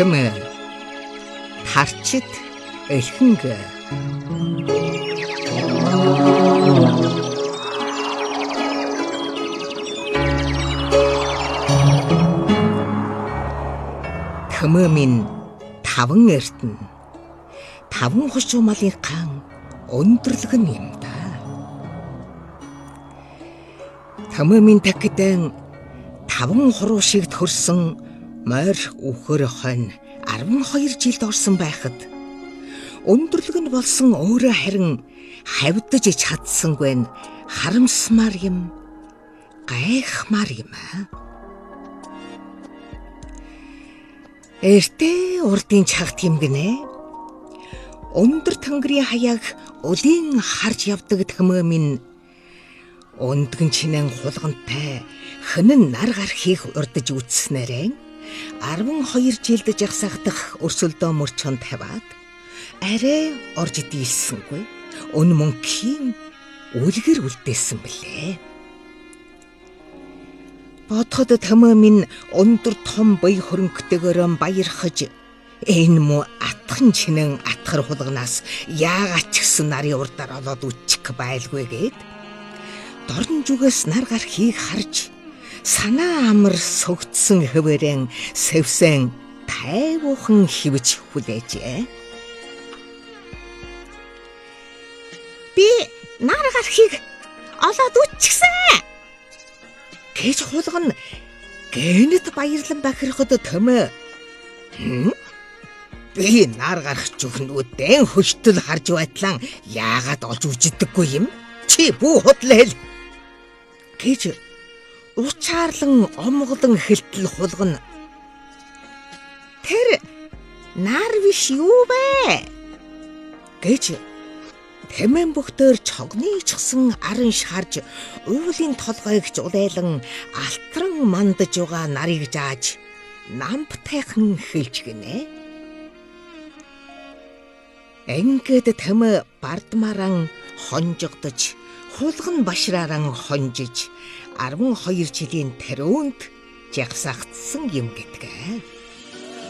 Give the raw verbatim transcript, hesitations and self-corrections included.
Тэм тарчид элхэнг Тэм минь таван эртэн таван хушуумалынхаа өндөрлөг нь юм да. Тэм минь такидэн таван хуруу шиг төрсөн морь үхэр хонь арван хоёр жилд орсон байхад өндөрлөг нь болсон өөрөө харин хавдаж чадсангүй нь харамсмаар юм, гайхмаар юм аа. Эртээ урдын чагт юм гинэ. Өндөр тэнгэрийн хаяг өлийн харж явдаг Тэм минь өндгөн чинэн хулгантай хөнөн нар гар хийх урдж үтснээрээ арван хоёр жилд жагсахдах өрсөлдөө мөрчөн тавиад арай орж дийлсэнгүй өн мөнхийн үлгэр үлдээсэн блэ. Бодоход Тэм минь өндөр том бие хөрөнгөтэйгөр баярхаж энэ муу атхан чинэн атгар хулганаас яагаад ч гэсэн нарын урдаар олоод үчих байлгүй гээд дорн зүгээс нар гар хийг харж санаа амар согдсон хөвөрэн сэвсэн тайвуухан хивж хүлээжээ. Би нар гар хийг олоод үчихсэн гэж хулган гэнэт баярлан бахирхад Тэм би нар гарах зүгнүүдэн хөштөл харж байтлан яагаад олж үжидэггүй юм? Чи бүү худлаа хэл гэж учаарлан омголон хэлтэл хулган. Тэр нар биш юу бэ? гэж Тэм бөхтөр чогныичсан арын шарж уулын толгойг жулайлан алтран мандаж байгаа нарыг зааж намптайхан хэлж гинэ. Ингээд Тэм бардмаран хонжогдож хулган башрааран хонжиж арван хоёр жилийн таруунд жагсаагдсан юм гэдгээ.